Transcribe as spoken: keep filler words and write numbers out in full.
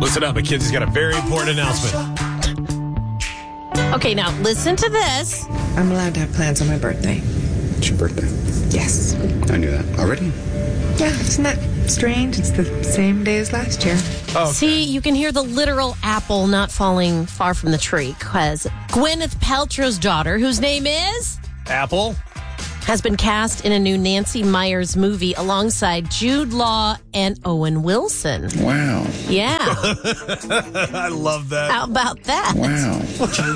Listen up, Mackenzie's got a very important announcement. Okay, now listen to this. I'm allowed to have plans on my birthday. It's your birthday. Yes. I knew that. Already? Yeah, isn't that strange? It's the same day as last year. Oh, See, you can hear the literal apple not falling far from the tree because Gwyneth Paltrow's daughter, whose name is Apple. has been cast in a new Nancy Meyers movie alongside Jude Law and Owen Wilson. Wow. Yeah. I love that. How about that? Wow.